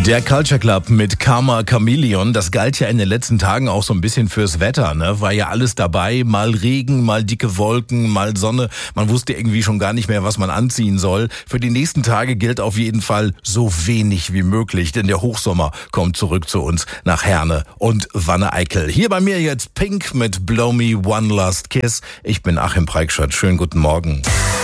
Der Culture Club mit Karma Chameleon, das galt ja in den letzten Tagen auch so ein bisschen fürs Wetter, ne? War ja alles dabei, mal Regen, mal dicke Wolken, mal Sonne. Man wusste irgendwie schon gar nicht mehr, was man anziehen soll. Für die nächsten Tage gilt auf jeden Fall so wenig wie möglich, denn der Hochsommer kommt zurück zu uns nach Herne und Wanne-Eickel. Hier bei mir jetzt Pink mit Blow Me One Last Kiss. Ich bin Achim Preikschat. Schönen guten Morgen.